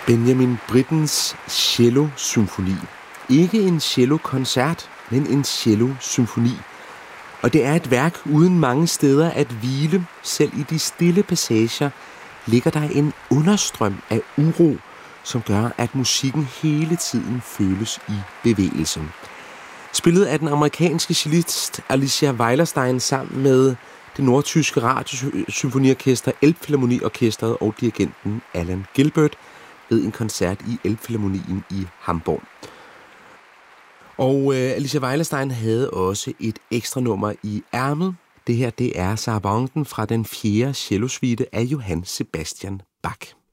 Benjamin Brittens cello-symfoni. Ikke en cello-koncert, men en cello-symfoni. Og det er et værk uden mange steder at hvile. Selv i de stille passager ligger der en understrøm af uro, som gør, at musikken hele tiden føles i bevægelse. Spillet af den amerikanske cellist Alicia Weilerstein sammen med det nordtyske radiosymfoniorkester Elbphilharmonieorkestret og dirigenten Alan Gilbert ved en koncert i Elbphilharmonien i Hamburg. Og Alicia Weilerstein havde også et ekstra nummer i ærmet. Det her, det er Sarabanden fra den 4. cellosuite af Johann Sebastian Bach.